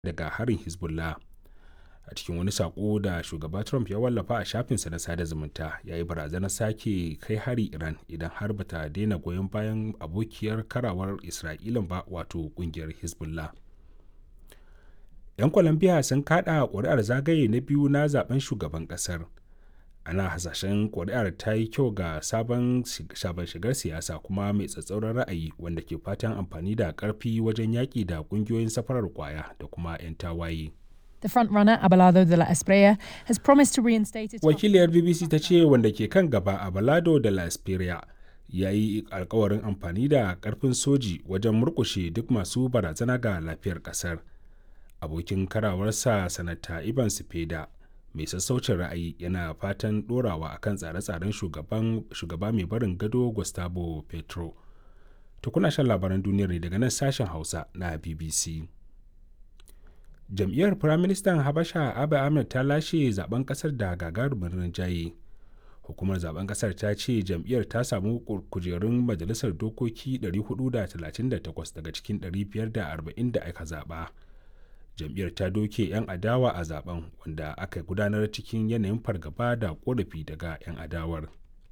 daga harin Hezbollah. A cikin wani sako da shugaba Trump ya wallafa a shafinsa na sada zumunta, ya yi barazanar sake kai hari Iran idan har bata daina goyon bayan abokiyar karawar Isra'ilan ba, wato kungiyar Hezbollah. 'Yan Colombia sun kada ƙuri'ar zagaye na biyu na zaben shugaban ƙasar. Ana hasashen ƙuri'ar ta yi kyau ga sabon shigar siyasa kuma mai tsatsauran ra'ayi wanda ke fatan amfani da ƙarfi wajen yaƙi da ƙungiyoyin safarar ƙwaya da kuma 'yan tawaye. The frontrunner, Abelardo de la Espriella, has promised to reinstate its... Wakiliyar BBC ta ce wanda ke kan gaba, Abelardo de la Espriella, ya yi alkawarin amfani da ƙarfin soji wajen murƙushe duk masu barazana ga lafiyar ƙasar. Abokin karawarsa, Sanata Ivan Cepeda, mai sassaucin ra'ayi, yana fatan ɗorawa akan tsare-tsaren shugaba mai barin gado Gustavo Petro. To kuna shan labaran duniyar ne daga nan sashen Hausa na BBC. Jam'iyyar Firaministan Habasha Abiy Ahmed ta lashe zaben kasar da gagarumin rinjaye. Hukumar zaben kasar ta ce jam'iyyar ta samu kujerun majalisar dokoki 438 daga cikin 540 da aka zaba. Jam'iyyar ta doke 'yan adawa a zaben, wanda aka gudanar cikin yanayin fargaba da korafi daga 'yan adawar.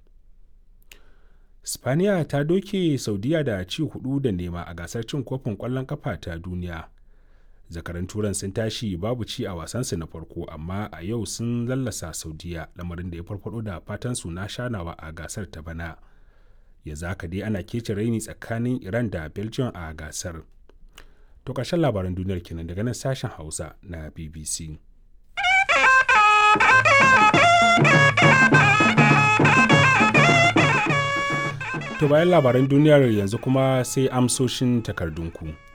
Spaniya ta doke Saudiya da ci 4-0 a gasar cin kofin ƙwallon kafa ta duniya. Zakaran turan sun tashi babu ci a wasansu na farko, amma a yau sun lallasa Saudiya, lamarin da ya farfado da fatan su na shanawa a gasar ta bana. Yanzu haka dai ana kece raini tsakanin Iran da Belgium a gasar. To ƙarshen labaran duniyar kenan daga nan sashen Hausa na BBC. To bayan labaran duniyar yanzu kuma sai amsoshin takardunku.